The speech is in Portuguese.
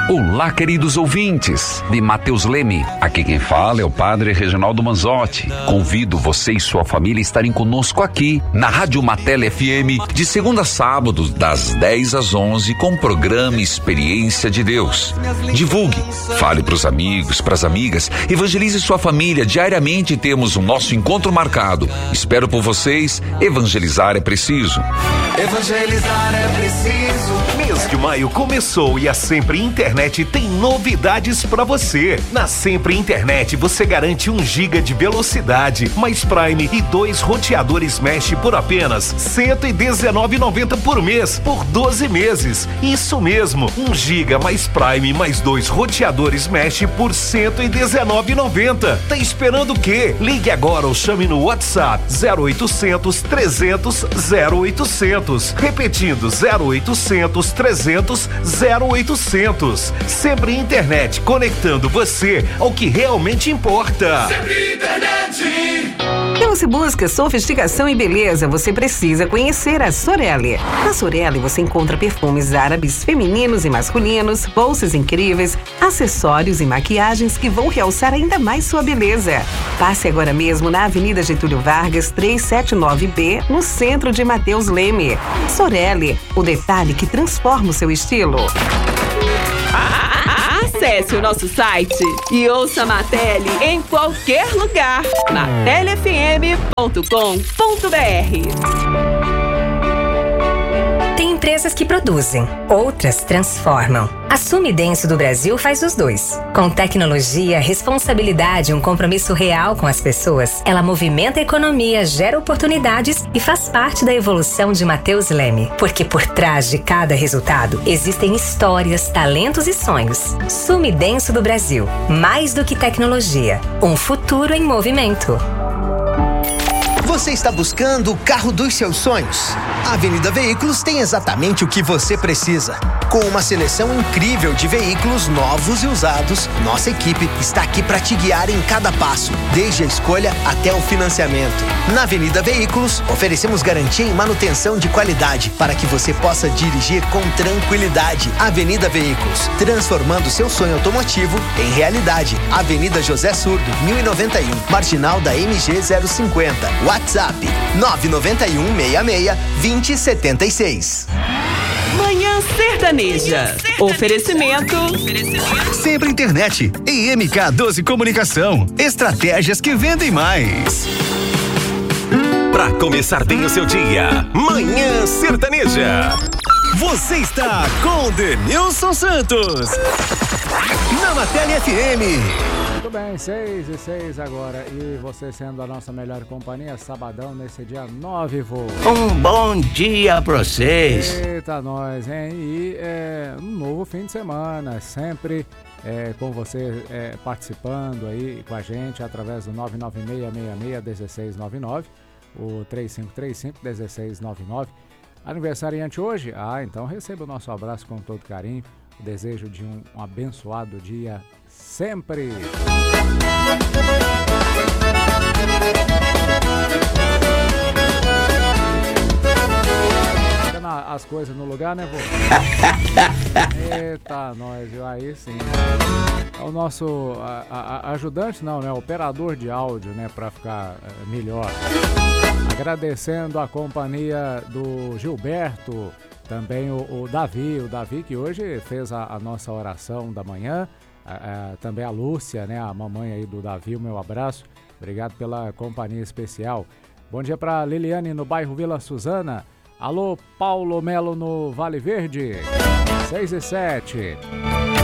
Olá, queridos ouvintes de Mateus Leme. Aqui quem fala é o Padre Reginaldo Manzotti. Convido você e sua família a estarem conosco aqui na Rádio Matele FM de segunda a sábado, das 10 às 11, com o programa Experiência de Deus. Divulgue, fale para os amigos, para as amigas, evangelize sua família. Diariamente temos o nosso encontro marcado. Espero por vocês. Evangelizar é preciso. Evangelizar é preciso. Mês de maio começou e a Sempre Internet tem novidades para você. Na Sempre Internet você garante 1 GB de velocidade, mais Prime e 2 roteadores Mesh por apenas R$ 119,90 por mês, por 12 meses. Isso mesmo, 1 GB mais Prime mais 2 roteadores Mesh por R$ 119,90. Tá esperando o quê? Ligue agora ou chame no WhatsApp 0800 300 0800. Repetindo, 0800 300 0800. Sempre Internet, conectando você ao que realmente importa. Sempre Internet. Se você busca sofisticação e beleza, você precisa conhecer a Sorelle. Na Sorelle você encontra perfumes árabes, femininos e masculinos, bolsas incríveis, acessórios e maquiagens que vão realçar ainda mais sua beleza. Passe agora mesmo na Avenida Getúlio Vargas, 379B, no centro de Mateus Leme. Sorelle, o detalhe que transforma o seu estilo. Acesse o nosso site e ouça a Matele em qualquer lugar. matelefm.com.br. Tem empresas que produzem, outras transformam. A Sumidenso do Brasil faz os dois. Com tecnologia, responsabilidade e um compromisso real com as pessoas, ela movimenta a economia, gera oportunidades e faz parte da evolução de Mateus Leme. Porque por trás de cada resultado, existem histórias, talentos e sonhos. Sumidenso do Brasil. Mais do que tecnologia. Um futuro em movimento. Você está buscando o carro dos seus sonhos? A Avenida Veículos tem exatamente o que você precisa. Com uma seleção incrível de veículos novos e usados, nossa equipe está aqui para te guiar em cada passo, desde a escolha até o financiamento. Na Avenida Veículos, oferecemos garantia e manutenção de qualidade para que você possa dirigir com tranquilidade. Avenida Veículos, transformando seu sonho automotivo em realidade. Avenida José Surdo, 1091, Marginal da MG 050. WhatsApp 99166-2076. Manhã Sertaneja. Oferecimento. Sempre Internet e MK12 Comunicação. Estratégias que vendem mais. Pra começar bem o seu dia, Manhã Sertaneja. Você está com Denilson Santos. Na Matele FM. Muito bem, 6:06 agora. E você sendo a nossa melhor companhia, sabadão, nesse dia 9, vô. Um bom dia pra vocês. Eita, nós, hein? E um novo fim de semana, sempre com você participando aí com a gente através do 996661699, o 3535-1699. Aniversariante hoje? Então receba o nosso abraço com todo carinho. O desejo de um abençoado dia sempre. As coisas no lugar, né, vô? Eita, nós, viu? Aí sim. É o nosso ajudante, não, né? Operador de áudio, né? Pra ficar melhor. Agradecendo a companhia do Gilberto, também o Davi que hoje fez a nossa oração da manhã. Também a Lúcia, né? A mamãe aí do Davi, o meu abraço. Obrigado pela companhia especial. Bom dia para Liliane no bairro Vila Suzana. Alô, Paulo Melo no Vale Verde. 6:07.